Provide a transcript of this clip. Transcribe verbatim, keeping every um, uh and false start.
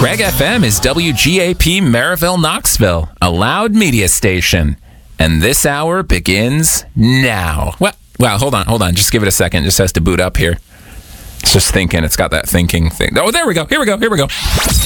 Craig F M is W G A P Maryville, Knoxville, a loud media station. And this hour begins now. Well, well, hold on, hold on. Just give it a second. It just has to boot up here. It's just thinking. It's got that thinking thing. Oh, there we go. Here we go. Here we go.